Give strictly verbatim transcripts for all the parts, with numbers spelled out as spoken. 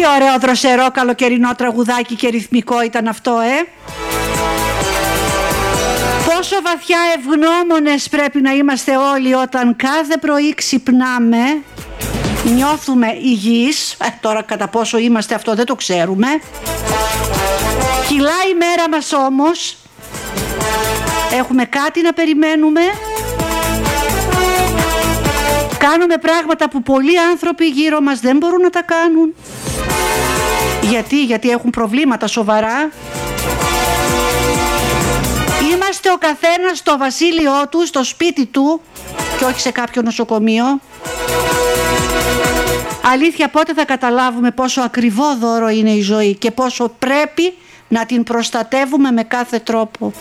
Τι ωραίο δροσερό καλοκαιρινό τραγουδάκι και ρυθμικό ήταν αυτό, ε! Πόσο βαθιά ευγνώμονες πρέπει να είμαστε όλοι όταν κάθε πρωί ξυπνάμε, νιώθουμε υγιείς, ε, τώρα κατά πόσο είμαστε αυτό δεν το ξέρουμε, κυλάει η μέρα μας όμως, έχουμε κάτι να περιμένουμε, κάνουμε πράγματα που πολλοί άνθρωποι γύρω μας δεν μπορούν να τα κάνουν. Γιατί, γιατί έχουν προβλήματα σοβαρά. Είμαστε ο καθένας στο βασίλειό του, στο σπίτι του και όχι σε κάποιο νοσοκομείο. Αλήθεια, πότε θα καταλάβουμε πόσο ακριβό δώρο είναι η ζωή και πόσο πρέπει να την προστατεύουμε με κάθε τρόπο.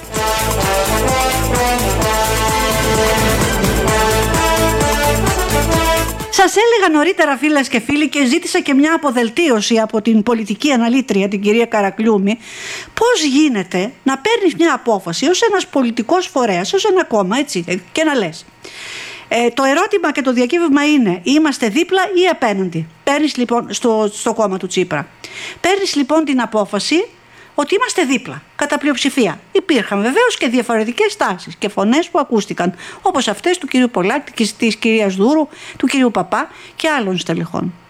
Σας έλεγα νωρίτερα, φίλες και φίλοι, και ζήτησα και μια αποδελτίωση από την πολιτική αναλήτρια, την κυρία Καρακλούμη, πώς γίνεται να παίρνεις μια απόφαση ως ένας πολιτικός φορέας, ως ένα κόμμα, έτσι, και να λες. Ε, το ερώτημα και το διακύβευμα είναι, είμαστε δίπλα ή απέναντι. Παίρνεις λοιπόν στο, στο κόμμα του Τσίπρα. Παίρνεις λοιπόν την απόφαση ότι είμαστε δίπλα, κατά πλειοψηφία. Υπήρχαν βεβαίως και διαφορετικές τάσεις και φωνές που ακούστηκαν, όπως αυτές του κυρίου Πολάκη, της κυρίας Δούρου, του κυρίου Παπά και άλλων στελεχών.